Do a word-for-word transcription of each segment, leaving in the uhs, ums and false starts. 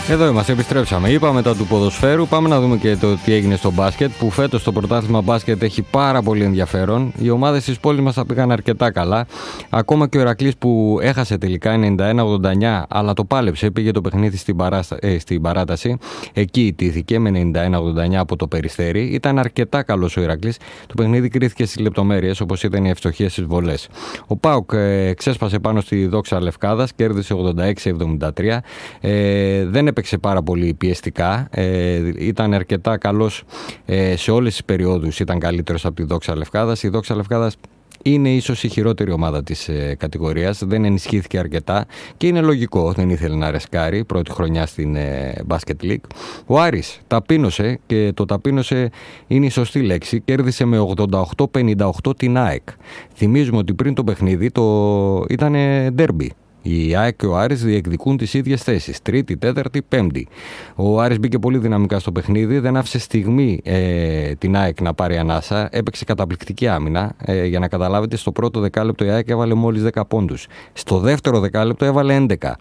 Εδώ είμαστε, επιστρέψαμε. Είπαμε μετά του ποδοσφαίρου, πάμε να δούμε και το τι έγινε στο μπάσκετ, που φέτος το πρωτάθλημα μπάσκετ έχει πάρα πολύ ενδιαφέρον. Οι ομάδες της πόλης μας τα πήγαν αρκετά καλά. Ακόμα και ο Ηρακλής που έχασε τελικά ενενήντα ένα ογδόντα εννιά, αλλά το πάλεψε, πήγε το παιχνίδι στην, παράστα... ε, στην παράταση. Εκεί ιτήθηκε με ενενήντα ένα ογδόντα εννιά από το Περιστέρι. Ήταν αρκετά καλός ο Ηρακλής. Το παιχνίδι κρίθηκε στις λεπτομέρειες, όπως ήταν οι ευστοχίες στις βολές. Ο ΠΑΟΚ ε, ξέσπασε πάνω στη Δόξα Λευκάδας, κέρδισε ογδόντα έξι εβδομήντα τρία. Ε, δεν έπαιξε πάρα πολύ πιεστικά, ε, ήταν αρκετά καλός ε, σε όλες τις περιόδους, ήταν καλύτερος από τη Δόξα Λευκάδας. Η Δόξα Λευκάδας είναι ίσως η χειρότερη ομάδα της ε, κατηγορίας, δεν ενισχύθηκε αρκετά και είναι λογικό, δεν ήθελε να ρεσκάρει πρώτη χρονιά στην ε, Basket League. Ο Άρης ταπείνωσε, και το ταπείνωσε είναι η σωστή λέξη, κέρδισε με ογδόντα οκτώ πενήντα οκτώ την ΑΕΚ. Θυμίζουμε ότι πριν το παιχνίδι το... ήταν ντέρμπι. Η ΑΕΚ και ο Άρης διεκδικούν τις ίδιες θέσεις. Τρίτη, τέταρτη, πέμπτη. Ο Άρης μπήκε πολύ δυναμικά στο παιχνίδι. Δεν άφησε στιγμή ε, την ΑΕΚ να πάρει ανάσα. Έπαιξε καταπληκτική άμυνα. Ε, για να καταλάβετε, στο πρώτο δεκάλεπτο η ΑΕΚ έβαλε μόλις δέκα πόντους. Στο δεύτερο δεκάλεπτο έβαλε έντεκα.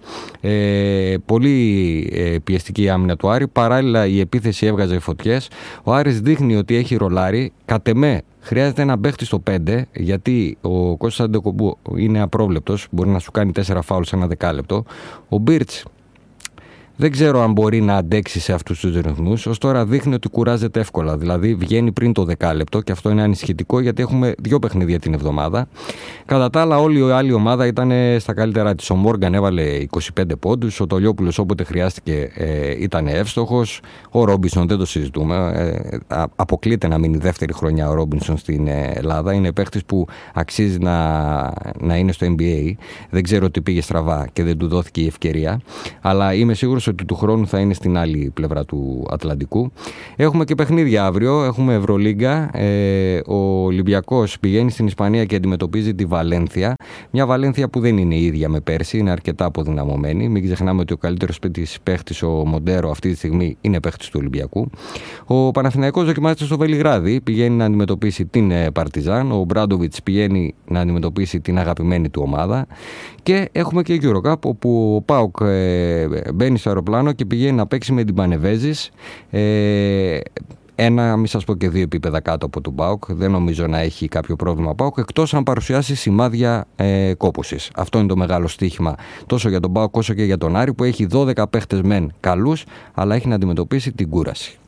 Ε, πολύ ε, πιεστική άμυνα του Άρη. Παράλληλα η επίθεση έβγαζε φωτιές. Ο Άρης δείχνει ότι έχει ρολάρει. Κατ' εμέ, χρειάζεται ένα παίχτη στο πέντε, γιατί ο Κώστας Αντεκομπού είναι απρόβλεπτος, μπορεί να σου κάνει τέσσερα φάουλ σε ένα δεκάλεπτο. Ο Μπίρτς δεν ξέρω αν μπορεί να αντέξει σε αυτούς τους ρυθμούς. Ως τώρα δείχνει ότι κουράζεται εύκολα. Δηλαδή βγαίνει πριν το δεκάλεπτο και αυτό είναι ανησυχητικό, γιατί έχουμε δύο παιχνίδια την εβδομάδα. Κατά τα άλλα, όλη η άλλη ομάδα ήταν στα καλύτερά της. Ο Μόργαν έβαλε είκοσι πέντε πόντους. Ο Τολιόπουλος όποτε χρειάστηκε ε, ήταν εύστοχος. Ο Ρόμπινσον δεν το συζητούμε. Ε, αποκλείται να μείνει δεύτερη χρονιά ο Ρόμπινσον στην Ελλάδα. Είναι παίχτης που αξίζει να, να είναι στο N B A. Δεν ξέρω τι πήγε στραβά και δεν του δόθηκε η ευκαιρία. Αλλά είμαι σίγουρος ότι του χρόνου θα είναι στην άλλη πλευρά του Ατλαντικού. Έχουμε και παιχνίδια αύριο. Έχουμε Ευρωλίγκα. Ε, ο Ολυμπιακός πηγαίνει στην Ισπανία και αντιμετωπίζει τη Βαλένθια. Μια Βαλένθια που δεν είναι η ίδια με πέρσι, είναι αρκετά αποδυναμωμένη. Μην ξεχνάμε ότι ο καλύτερος παίχτης, ο Μοντέρο, αυτή τη στιγμή είναι παίχτης του Ολυμπιακού. Ο Παναθηναϊκός δοκιμάζεται στο Βελιγράδι, πηγαίνει να αντιμετωπίσει την Παρτιζάν. Ο Μπράντοβιτς πηγαίνει να αντιμετωπίσει την αγαπημένη του ομάδα. Και έχουμε και Eurocup, όπου ο ΠΑΟΚ ε, μπαίνει στο αεροπλάνο και πηγαίνει να παίξει με την Πανεβέζης. Ε, ένα, μη σας πω και δύο επίπεδα κάτω από τον ΠΑΟΚ. Δεν νομίζω να έχει κάποιο πρόβλημα ο ΠΑΟΚ, εκτός αν παρουσιάσει σημάδια ε, κόπωσης. Αυτό είναι το μεγάλο στοίχημα τόσο για τον ΠΑΟΚ όσο και για τον Άρη, που έχει δώδεκα παίχτες μεν καλούς, αλλά έχει να αντιμετωπίσει την κούραση.